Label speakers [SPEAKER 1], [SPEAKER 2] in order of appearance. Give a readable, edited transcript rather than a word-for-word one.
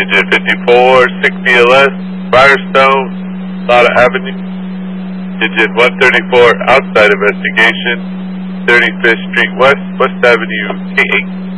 [SPEAKER 1] Digit 54, 6BLS, Firestone, Slaughter Avenue. Digit 134, outside investigation, 35th Street West, West Avenue, K8.